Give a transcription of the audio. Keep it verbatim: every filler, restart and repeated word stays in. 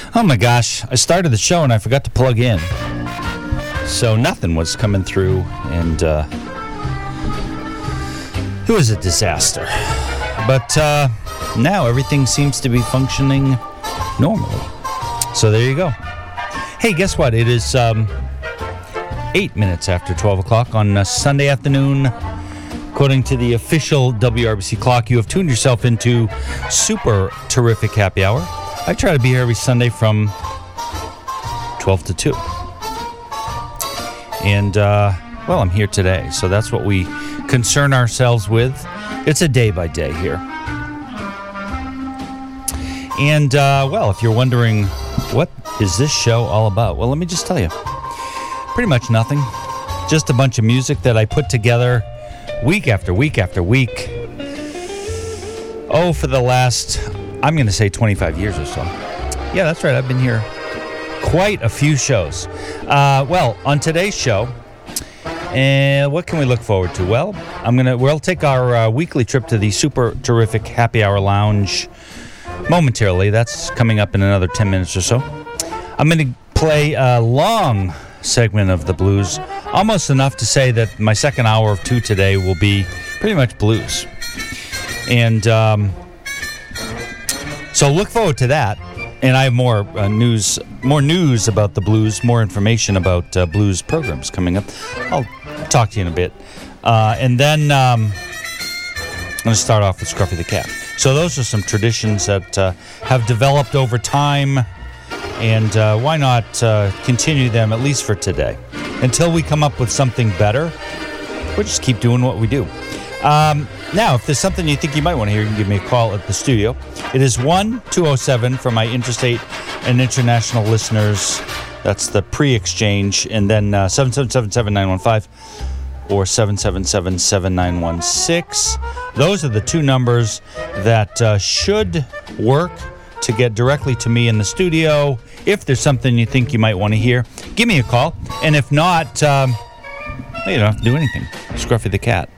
Oh my gosh, I started the show and I forgot to plug in. So nothing was coming through, and uh, it was a disaster. But uh, now everything seems to be functioning normally. So there you go. Hey, guess what? It is um, eight minutes after twelve o'clock on a Sunday afternoon. According to the official W R B C clock, you have tuned yourself into Super Terrific Happy Hour. I try to be here every Sunday from twelve to two. And, uh, well, I'm here today, so that's what we concern ourselves with. It's a day by day here. And, uh, well, if you're wondering, what is this show all about? Well, let me just tell you. Pretty much nothing. Just a bunch of music that I put together week after week after week. Oh, for the last, I'm going to say twenty-five years or so. Yeah, that's right. I've been here quite a few shows. Uh, well, on today's show, and uh, what can we look forward to? Well, I'm gonna we'll take our uh, weekly trip to the Super Terrific Happy Hour Lounge momentarily. That's coming up in another ten minutes or so. I'm going to play a long segment of the blues, almost enough to say that my second hour of two today will be pretty much blues. And um, so look forward to that. And I have more uh, news, more news about the blues, more information about uh, blues programs coming up. I'll talk to you in a bit. Uh, and then um, I'm going to start off with Scruffy the Cat. So those are some traditions that uh, have developed over time. And uh, why not uh, continue them, at least for today? Until we come up with something better, we'll just keep doing what we do. Um, now, if there's something you think you might want to hear, you can give me a call at the studio. It is one two oh seven for my interstate and international listeners. That's the pre-exchange. And then uh, seven seven seven, seven nine one five or seven seven seven, seven nine one six. Those are the two numbers that uh, should work to get directly to me in the studio. If there's something you think you might want to hear, give me a call. And if not, um, well, you don't have to do anything. Scruffy the Cat.